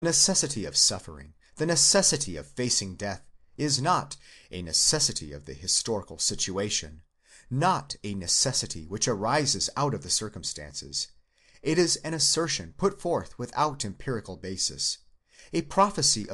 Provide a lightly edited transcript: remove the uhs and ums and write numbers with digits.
The necessity of suffering, the necessity of facing death, is not a necessity of the historical situation, not a necessity which arises out of the circumstances; it is an assertion put forth without empirical basis, a prophecy